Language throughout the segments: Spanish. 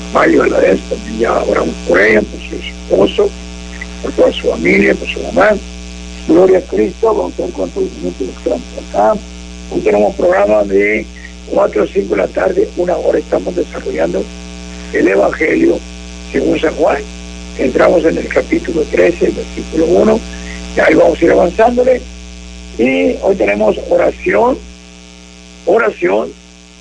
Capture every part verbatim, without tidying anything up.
Mario de la Vez, también ya oramos por ella, por su esposo, por toda su familia, por su mamá. Gloria a Cristo. Vamos a ver cuántos minutos nos quedan por acá. Hoy tenemos un programa de cuatro o cinco de la tarde, una hora. Estamos desarrollando el Evangelio según San Juan. Entramos en el capítulo trece, versículo uno. Y ahí vamos a ir avanzándole. Y hoy tenemos oración, oración,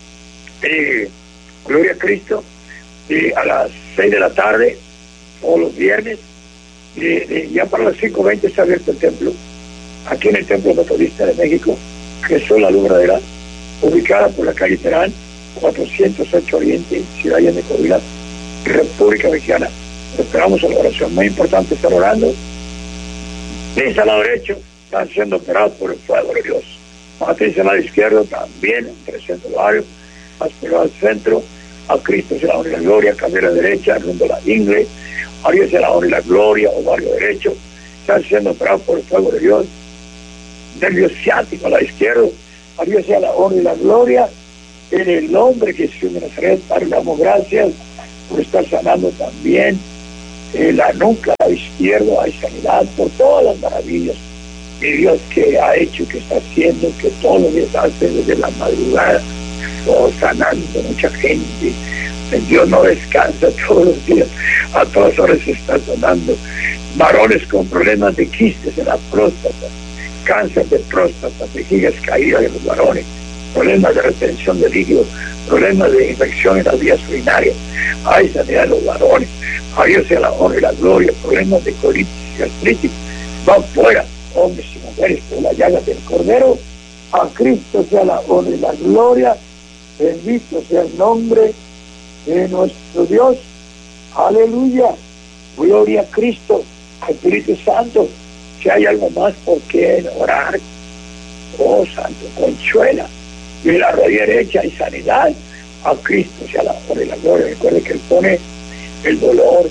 eh, Gloria a Cristo, eh, a las seis de la tarde, todos los viernes. Eh, eh, ya para las cinco veinte se ha abierto el templo, aquí en el Templo Metodista de México, Jesús la Luz Verdadera, ubicada por la calle Terán, cuatrocientos ocho Oriente, Ciudad Allende, Coahuila, República Mexicana. Esperamos a la oración, muy importante estar orando. Matriz al lado derecho, están siendo operados por el fuego de Dios. Matriz al lado izquierdo, también, entre centro barrio, más pegado al centro, a Cristo sea la honra y la gloria, cambiar a la derecha, rumbo a la Ingle, a Dios sea la honra y la gloria, o barrio derecho, están siendo operados por el fuego de Dios. Nervio ciático al lado izquierdo, a Dios sea la honra y la gloria, en el nombre que Jesús de Nazaret. Padre, damos gracias por estar sanando también eh, la nuca izquierda, hay sanidad por todas las maravillas de Dios que ha hecho, que está haciendo, que todos los días hace desde la madrugada, todo sanando mucha gente. Dios no descansa todos los días, a todas horas se está sanando. Varones con problemas de quistes en la próstata, cáncer de próstata, vejigas caídas de los varones, problemas de retención de líquidos, problemas de infección en las vías urinarias, hay sanidad de los varones, a Dios sea la honra y la gloria, problemas de colitis y gastritis, van fuera, hombres y mujeres, por las llagas del Cordero. A Cristo sea la honra y la gloria, bendito sea el nombre de nuestro Dios, aleluya, gloria a Cristo, Espíritu Santo. Si hay algo más por qué orar, oh Santo, consuela. Y en la rodilla derecha hay sanidad, a Cristo sea la honra y la gloria. Recuerde que Él pone el dolor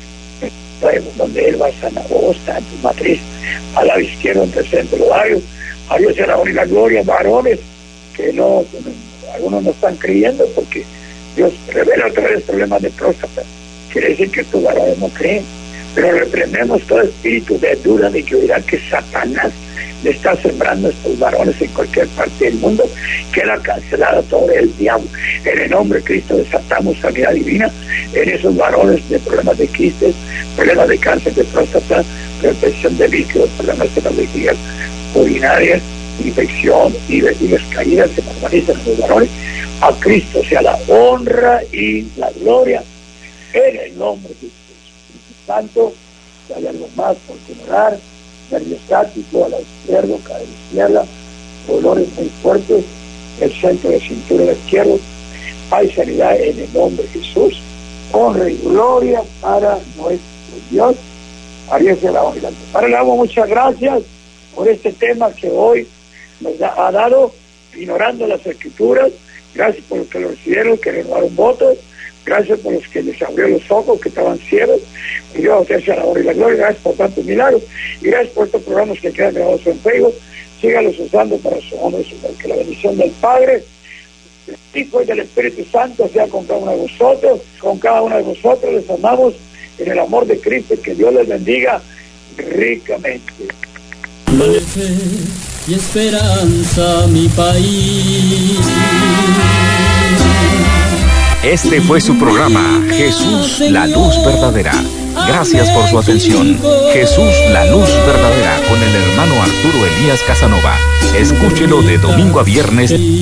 donde Él va a sanar, oh Santo, matriz, al lado izquierdo, entre el centro de los labios, a Dios sea la honra y la gloria. Varones que no, algunos no están creyendo porque Dios revela otra vez problemas de próstata, quiere decir que estos varones no creen, pero reprendemos todo espíritu de duda, de que oirá que Satanás le está sembrando a estos varones en cualquier parte del mundo, queda cancelada todo el diablo. En el nombre de Cristo desatamos sanidad divina en esos varones de problemas de quistes, problemas de cáncer de próstata, retención de líquidos, problemas de las vejigas urinarias, infección y vejigas caídas, se normalizan en los varones. A Cristo sea la honra y la gloria en el nombre de Jesús. Tanto, si hay algo más por orar, nervio estático a la izquierda, cadera izquierda, dolores muy fuertes, el centro de cintura izquierdo, hay sanidad en el nombre de Jesús, honra y gloria para nuestro Dios. Ariel se la honra. Ahora le damos muchas gracias por este tema que hoy nos ha dado, ignorando las escrituras. Gracias por los que lo recibieron, que renovaron votos. Gracias por los que les abrió los ojos, que estaban ciegos. Y Dios a usted sea la honra y la gloria. Gracias por tantos milagros. Y gracias por estos programas que quedan grabados en Facebook. Sígalos usando para su honra y su gloria. Que la bendición del Padre, del Hijo y del Espíritu Santo sea con cada uno de vosotros. Con cada uno de vosotros les amamos en el amor de Cristo. Que Dios les bendiga ricamente. Fe y esperanza, mi país. Este fue su programa, Jesús, la luz verdadera. Gracias por su atención. Jesús, la luz verdadera, con el hermano Arturo Elías Casanova. Escúchelo de domingo a viernes.